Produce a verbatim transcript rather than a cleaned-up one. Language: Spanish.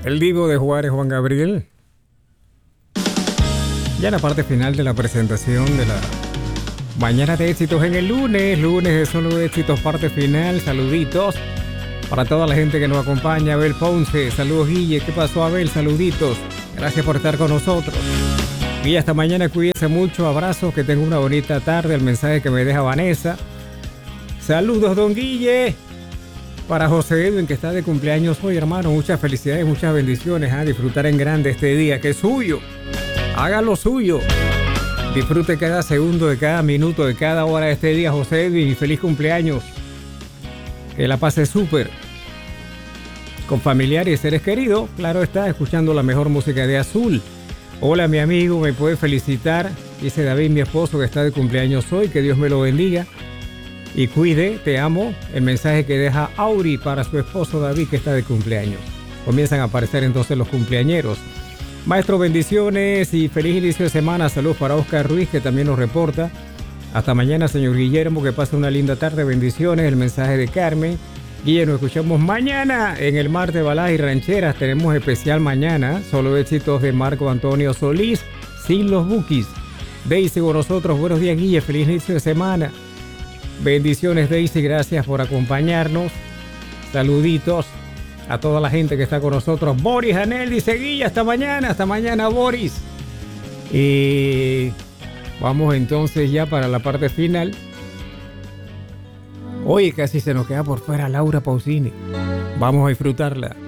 El Divo de Juárez, Juan Gabriel. Ya en la parte final de la presentación de la mañana de éxitos en el lunes. Lunes de solo éxitos, parte final. Saluditos para toda la gente que nos acompaña. Abel Ponce, saludos Guille. ¿Qué pasó, Abel? Saluditos. Gracias por estar con nosotros. Y hasta mañana, cuídense mucho. Abrazos, que tenga una bonita tarde. El mensaje que me deja Vanessa. Saludos, don Guille. Para José Edwin, que está de cumpleaños hoy, hermano. Muchas felicidades, muchas bendiciones. A disfrutar en grande este día, que es suyo. Haga lo suyo. Disfrute cada segundo, de cada minuto, de cada hora de este día, José Edwin. Y feliz cumpleaños. Que la pase súper. Con familiares y seres queridos. Claro está, escuchando la mejor música de Azul. Hola, mi amigo, me puede felicitar. Dice David, mi esposo, que está de cumpleaños hoy. Que Dios me lo bendiga. Y cuide, te amo. El mensaje que deja Auri para su esposo David, que está de cumpleaños. Comienzan a aparecer entonces los cumpleañeros. Maestro, bendiciones y feliz inicio de semana. Saludos para Oscar Ruiz, que también nos reporta. Hasta mañana, señor Guillermo, que pase una linda tarde. Bendiciones. El mensaje de Carmen. Guillermo, nos escuchamos mañana en el Mar de Baladas y Rancheras. Tenemos especial mañana. Solo éxitos de Marco Antonio Solís, sin los Bukis. Daisy con nosotros. Buenos días, Guille. Feliz inicio de semana. Bendiciones, Daisy, gracias por acompañarnos. Saluditos a toda la gente que está con nosotros. Boris Anel dice, Guilla, hasta mañana, hasta mañana, Boris. Y vamos entonces ya para la parte final. Oye, casi se nos queda por fuera Laura Pausini. Vamos a disfrutarla.